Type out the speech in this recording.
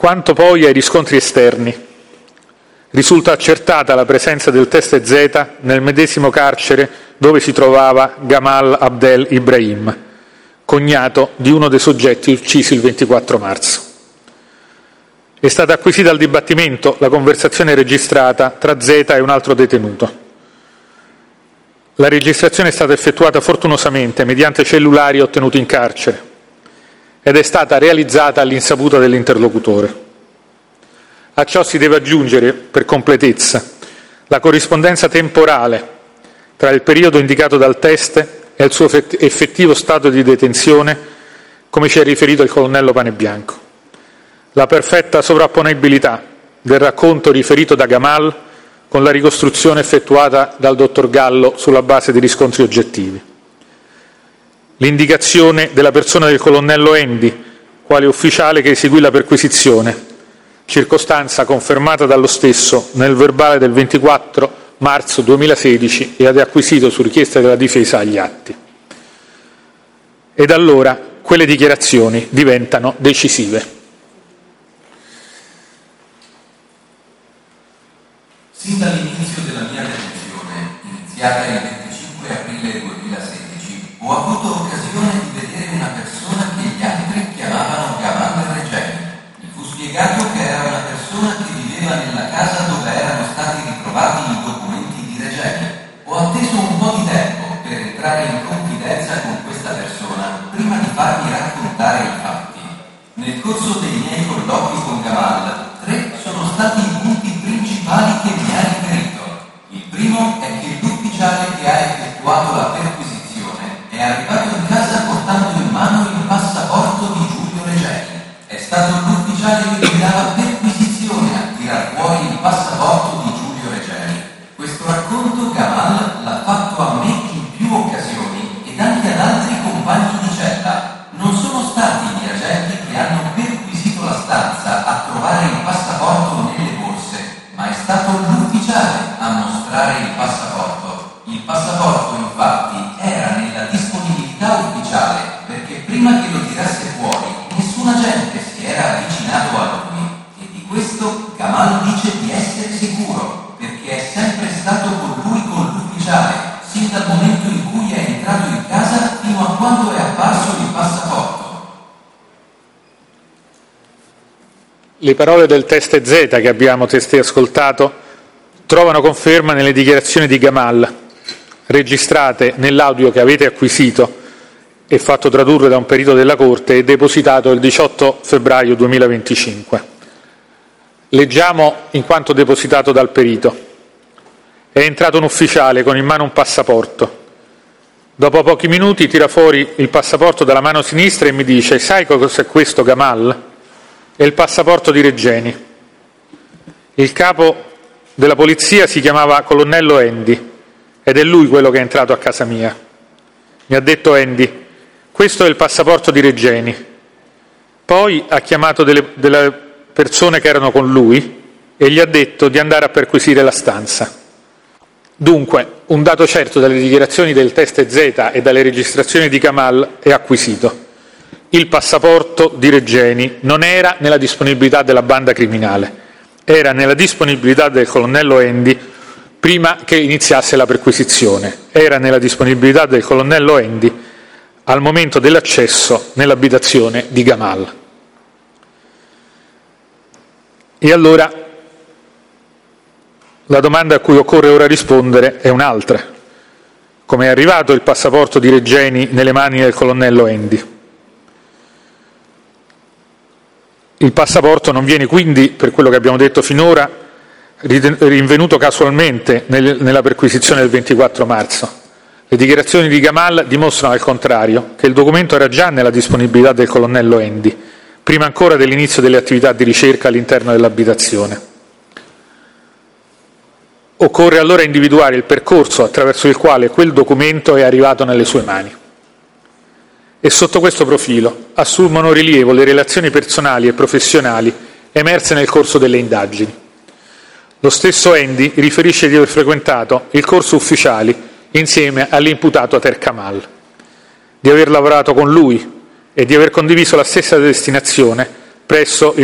Quanto poi ai riscontri esterni, risulta accertata la presenza del teste Z nel medesimo carcere dove si trovava Gamal Abdel Ibrahim, cognato di uno dei soggetti uccisi il 24 marzo. È stata acquisita al dibattimento la conversazione registrata tra Z e un altro detenuto. La registrazione è stata effettuata fortunosamente mediante cellulari ottenuti in carcere ed è stata realizzata all'insaputa dell'interlocutore. A ciò si deve aggiungere, per completezza, la corrispondenza temporale tra il periodo indicato dal teste e il suo effettivo stato di detenzione, come ci ha riferito il colonnello Panebianco. La perfetta sovrapponibilità del racconto riferito da Gamal con la ricostruzione effettuata dal dottor Gallo sulla base di riscontri oggettivi. L'indicazione della persona del colonnello Endi, quale ufficiale che eseguì la perquisizione, circostanza confermata dallo stesso nel verbale del 24 marzo 2016 e ad acquisito su richiesta della difesa agli atti. Ed allora quelle dichiarazioni diventano decisive. Sin dall'inizio della mia detenzione, iniziata il 25 aprile 2016, ho avuto occasione di vedere una persona che gli altri chiamavano Gamal Regeni. Mi fu spiegato che era una persona che viveva nella casa dove erano stati ritrovati i documenti di Regeni. Ho atteso un po' di tempo per entrare in confidenza con questa persona prima di farmi raccontare i fatti. Nel corso dei miei colloqui con Gamal, 3 sono stati i punti principali che mi ha riferito. Il primo è che l'ufficiale che ha effettuato la perquisizione è arrivato in casa portando in mano il passaporto di Giulio Regeni. È stato l'ufficiale che guidava perquisizione a tirar fuori il passaporto di Giulio Regeni. Questo racconto Gamal l'ha fatto a me in più occasioni ed anche ad altri compagni di cella. Non sono stati gli agenti che hanno perquisito la stanza a trovare il passaporto nelle borse, ma è stato l'ufficiale a mostrare il passaporto. Il passaporto, infatti, era nella disponibilità ufficiale perché prima che lo tirasse fuori nessun agente si era avvicinato a lui. E di questo Gamal dice di essere sicuro, perché è sempre stato con lui, con l'ufficiale, sin dal momento in cui è entrato in casa fino a quando è apparso il passaporto. Le parole del teste Z che abbiamo testé ascoltato trovano conferma nelle dichiarazioni di Gamal, registrate nell'audio che avete acquisito e fatto tradurre da un perito della Corte e depositato il 18 febbraio 2025. Leggiamo in quanto depositato dal perito. È entrato un ufficiale con in mano un passaporto. Dopo pochi minuti tira fuori il passaporto dalla mano sinistra e mi dice: «Sai cos'è questo, Gamal?» È il passaporto di Regeni. Il capo della polizia si chiamava colonnello Endi ed è lui quello che è entrato a casa mia. Mi ha detto Endi: questo è il passaporto di Regeni. Poi ha chiamato delle persone che erano con lui e gli ha detto di andare a perquisire la stanza. Dunque, un dato certo dalle dichiarazioni del teste Z e dalle registrazioni di Gamal è acquisito. Il passaporto di Regeni non era nella disponibilità della banda criminale, era nella disponibilità del colonnello Endi prima che iniziasse la perquisizione, era nella disponibilità del colonnello Endi al momento dell'accesso nell'abitazione di Gamal. E allora la domanda a cui occorre ora rispondere è un'altra. Come è arrivato il passaporto di Regeni nelle mani del colonnello Endi? Il passaporto non viene quindi, per quello che abbiamo detto finora, rinvenuto casualmente nella perquisizione del 24 marzo. Le dichiarazioni di Gamal dimostrano al contrario che il documento era già nella disponibilità del colonnello Endi, prima ancora dell'inizio delle attività di ricerca all'interno dell'abitazione. Occorre allora individuare il percorso attraverso il quale quel documento è arrivato nelle sue mani. E sotto questo profilo assumono rilievo le relazioni personali e professionali emerse nel corso delle indagini. Lo stesso Endi riferisce di aver frequentato il corso ufficiali insieme all'imputato Ater Kamal, di aver lavorato con lui e di aver condiviso la stessa destinazione presso il